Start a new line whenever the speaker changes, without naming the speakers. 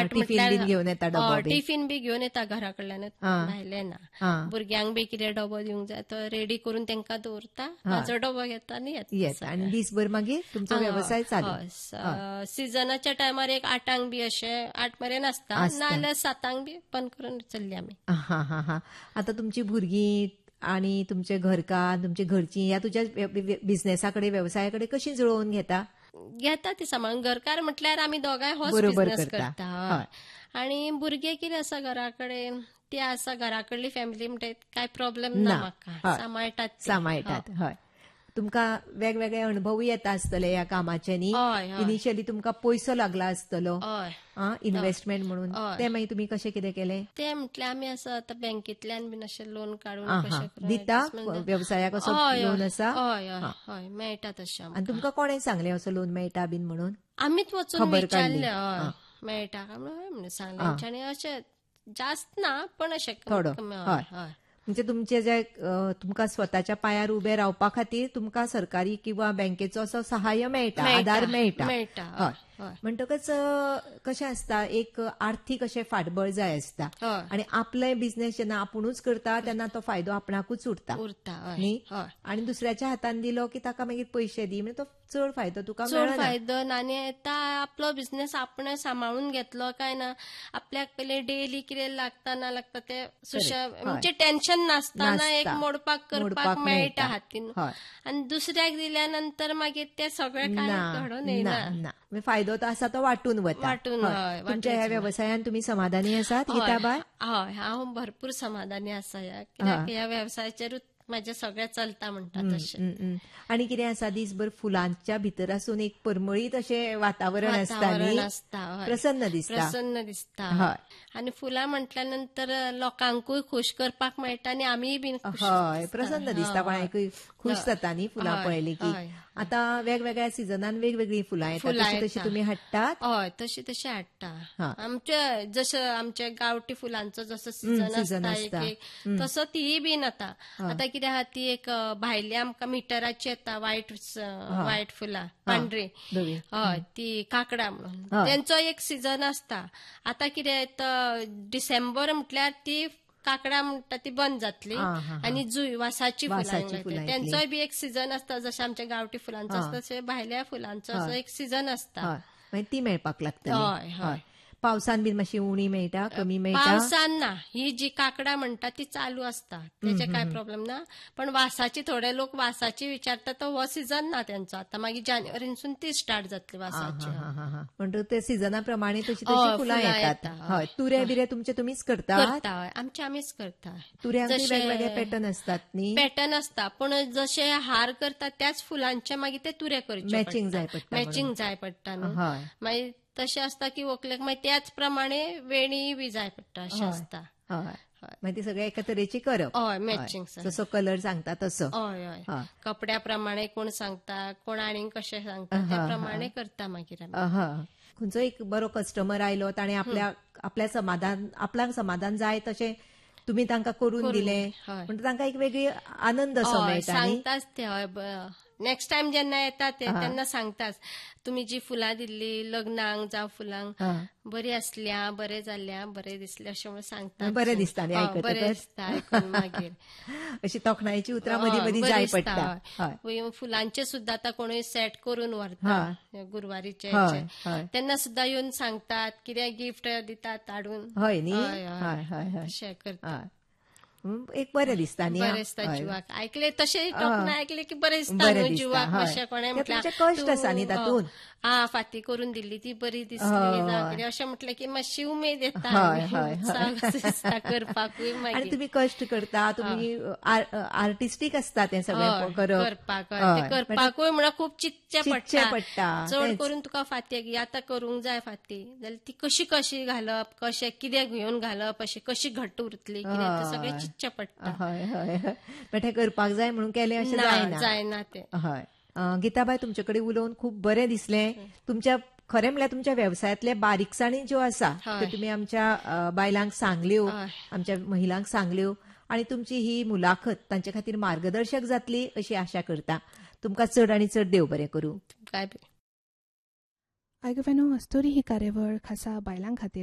आठ
टिफिन घेऊन येता डबो बी
टिफिन बी घेऊन येता घरा कडल्यान भायले ना भुरग्यांक बी कितें डबो दिवंक जाय तो रेडी करून तांकां दवरता म्हाजो डबो घेता आनी
येता आनी दिसभर मागीर तुमचो व्यवसाय चालू
सिजनाच्या टायमार एक 8 बी अशें 8 मेरेन आसता नाल्यार 7 बी बंद करून चल्ली आमी.
आता तुमची भुरगीं आणि तुमचे घरकार तुमची घरची या तुझ्या बिझनेसाकडे व्यवसायाकडे कशी जुळवून घेता
ती सांभाळून. घरकार म्हटल्यार आमी दोगांय होच बिझनेस करता आणि भुरगे कितें आसा घराकडे ते आसा घराकडली फॅमिली म्हणटा काय प्रॉब्लेम ना म्हाका सांबाळटात.
हय तुमकां वेगवेगळे अनुभवूय येता आसतले ह्या कामाचे न्ही. इनिशियली तुमकां पयसो लागला आसतलो इन्व्हेस्टमेंट म्हणून ते मागीर तुमी कशें कितें केलें ते
म्हटल्यार आमी असं आता बँकेतल्यान बीन अशें लोन काडून
दिता व्यवसायाक असो लोन आसा.
हय मेळटा तशें.
आनी तुमकां कोणें सांगलें असो लोन मेळटा बीन म्हणून
आमीच वचून विचारलें मेळटा काय म्हणून सांगलें आनी अशें जास्त ना पण अशें
थोडो. म्हणजे तुमचे जे तुमकां स्वताच्या पायार उबे रावपा खातीर तुमकां सरकारी किंवा बँकेचो असो सहाय्य मेळटा आधार मेळटा. म्हणटकच कशें आसता एक आर्थीक अशें फाटबळ जाय आसता आनी आपले बिझनेस जेन्ना आपुणूच करता तेन्ना तो फायदो आपणाकूच उरता न्ही. आनी दुसऱ्याच्या हातान दिलो की ताका मागीर पयशे दी म्हणजे तो चड फायदो तुका मेळना.
फायदो आनी आपलो बिझनेस आपण सांभाळून घेतलो काय ना आपल्याक पयलीं डेली कितें लागता ना लागता ते म्हणजे टेन्शन नासतना एक मोडपाक करपाक मेळटा हातीन आनी दुसऱ्याक दिल्या नंतर मागीर ते सगळें काय घडोवन येना.
फायदो तो आसा तो वाटून वता. तुमच्या ह्या व्यवसायान तुम्ही समाधानी आसात गीताबाई?
हय हांव भरपूर समाधानी आसा कित्याक ह्या व्यवसायाचेरूच माझे सगळें चलता म्हणटा तशें.
आनी कितें आसा दिसभर फुलांच्या भितर आसून एक परमळीत अशें वातावरण आसता प्रसन्न दिसता. आनी फुलां म्हटल्या नंतर लोकांकूय खुश करपाक मेळटा आनी आमीय बीन प्रसन्न दिसता कोणाकूय खूश जाता न्ही फुलां पळयली की. आता वेगवेगळ्या सिजनान वेगवेगळी फुलां येतात तशी तुम्ही हाडटात?
हय तशी हाडटा. आमच्या जसं आमच्या गांवठी फुलांचो जसो सीजन आसता तसो तीय बीन आता कितें आहा ती एक भायली आमकां मिटराची येता व्हायट फुलां पांढरी हय ती काकडां म्हणून तेंचो एक सीजन आसता. आता कितें डिसेंबर म्हटल्यार ती काकडां म्हणटा ती बंद जातली आनी जुय वासाची फुलां तेंचोय बी एक सीजन आसता. जशें आमच्या गांवठी फुलांचो आसता तशें भायल्या फुलांचो एक सीजन आसता.
ती मेळपाक लागता. पावसान बीन मातशी उणी मेळटा कमी मेळटा?
पावसान ना. ही जी काकडां म्हणटा ती चालू आसता तेचे काय प्रॉब्लेम ना. पण वासाची थोडे लोक वासाची विचारता तो हो सीजन ना तेंचो. आता मागीर जानेवारीसून ती स्टार्ट जातली वासाची.
म्हणटकच ते सिजना प्रमाणे तशी फुलां येतात. तुरे बिरे तुमचे तुमीच करतात?
आमचे आमीच करता.
तुऱ्यांक वेगवेगळे पॅटर्न असतात न्ही?
पॅटर्न असता पण जसे हार करतात त्याच फुलांचे मागीर ते तुरे करचे मॅचिंग जाय पडटा न्हू. मागीर तशें आसता की व्हंकलेक मागीर त्याच प्रमाणे वेणी बी जाय पडटा अशें आसता.
मागीर ती सगळे एका तरेची करप.
हय मॅचिंग
जसो कलर सांगता तसो.
हय कपड्या प्रमाणे कोण सांगता कोण आनीक कशें सांगता त्या प्रमाणे करता मागीर
खंयचो एक बरो कस्टमर आयलो ताणें आपल्याक समाधान जाय तशें तुम्ही तांकां करून दिले म्हणजे तांकां एक वेगळी आनंद असो मेळटा.
सांगताच ते हय नेक्स्ट टायम जेन्ना येता तेन्ना सांगताच तुम्ही जी फुलां दिल्ली लग्नाक जावं फुलांक बरी आसल्या बरें जाल्ल्या बरें दिसलें अशें म्हणून सांगता.
बरें दिसता
आयकून मागीर
अशी तोखणायेची उतरां मदीं मदीं जाय पडटा.
फुलांचे सुद्दां आतां कोणूय सेट करून व्हरता गुरवारीचे तेन्ना सुद्दां येवन सांगतात कितें गिफ्ट दितात हाडून.
हय न्ही.
अशें करता.
एक बरें दिसता न्ही.
बरें दिसता जिवाक आयकले तशें टोकणां आयकले की बरें दिसता जिवाक. अशें कोणें म्हटल्यार
कश्ट आसा न्ही तातूंत.
फाती करून दिल्ली ती बरी दिसली अशें म्हटलें की मातशी उमेद येता करपाकूय.
आनी तुमी कश्ट करता तुमी आर्टिस्टीक आसता तें सगळें
करपाकूय म्हणल्यार खूब चिंतचें पडटा. चड करून तुका फाती आतां करूंक जाय फाती जाल्यार ती कशी घालप कशें कितें घेवन घालप अशी कशी घट्ट उरतली कितें तें सगळें चिंतचें पडटा.
बट हें करपाक जाय म्हणून केलें अशें
जायना तें.
हय गीताबाई तुमचे कडेन उलोवन खूब बरें दिसलें. तुमच्या खरें म्हणल्यार तुमच्या व्यवसायांतले बारीकसाणी ज्यो आसा त्यो तुमी आमच्या बायलांक सांगल्यो आमच्या महिलांक सांगल्यो आनी तुमची ही मुलाखत तांचे खातीर मार्गदर्शक जातली अशी आशा करता. तुमकां चड आनी चड देव बरें करूं.
आयकुफेनो अस्तोरी ही कार्यावळ खासा बायलां खातीर